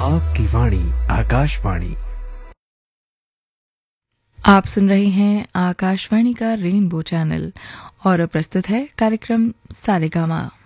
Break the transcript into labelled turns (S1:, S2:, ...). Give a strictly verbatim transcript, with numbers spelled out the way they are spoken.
S1: आपकी वाणी आकाशवाणी।
S2: आप सुन रहे हैं आकाशवाणी का रेनबो चैनल और प्रस्तुत है कार्यक्रम सारेगामा।